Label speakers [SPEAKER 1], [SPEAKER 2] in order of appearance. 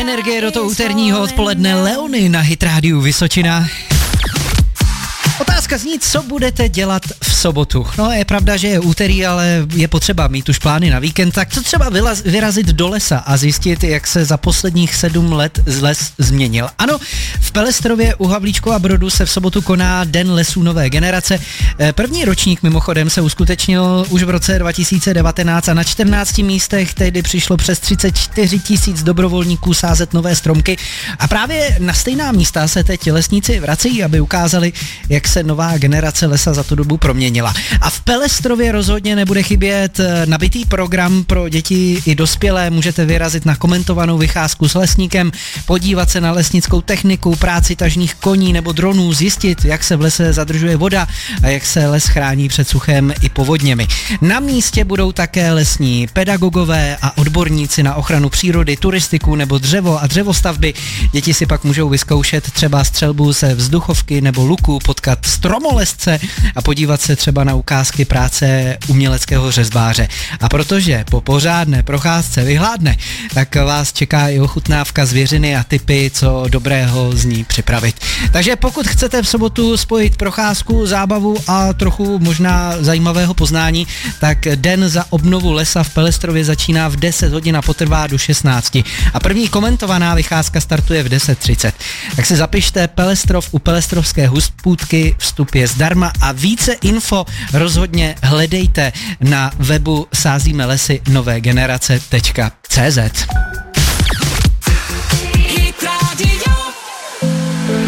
[SPEAKER 1] energie do toho úterního odpoledne Leony na Hit Rádiu Vysočina. Otázka zní, co budete dělat v sobotu. No, je pravda, že je úterý, ale je potřeba mít už plány na víkend, tak co třeba vyrazit do lesa a zjistit, jak se za posledních 7 let les změnil. Ano, v Pelestrově u Havlíčkova Brodu se v sobotu koná Den lesů nové generace. První ročník mimochodem se uskutečnil už v roce 2019 a na 14 místech tehdy přišlo přes 34 000 dobrovolníků sázet nové stromky a právě na stejná místa se teď lesníci vracejí, aby ukázali, jak se nová generace lesa za tu dobu proměnila. A v Pelestrově rozhodně nebude chybět nabitý program pro děti i dospělé. Můžete vyrazit na komentovanou vycházku s lesníkem, podívat se na lesnickou techniku, práci tažných koní nebo dronů, zjistit, jak se v lese zadržuje voda a jak se les chrání před suchem i povodněmi. Na místě budou také lesní pedagogové a odborníci na ochranu přírody, turistiku nebo dřevo a dřevostavby. Děti si pak můžou vyzkoušet třeba střelbu ze vzduchovky nebo luku, potkat stromolezce a podívat se třeba na ukázky práce uměleckého řezbáře. A protože po pořádné procházce vyhládne, tak vás čeká i ochutnávka zvěřiny a tipy, co dobrého z ní připravit. Takže pokud chcete v sobotu spojit procházku, zábavu a trochu možná zajímavého poznání, tak Den za obnovu lesa v Pelestrově začíná v 10 hodin a potrvá do 16. A první komentovaná vycházka startuje v 10:30. Tak si zapište Pelestrov u Pelestrovské Huspůtky, vstup je zdarma a více info rozhodně hledejte na webu sázímelesy novegenerace.cz.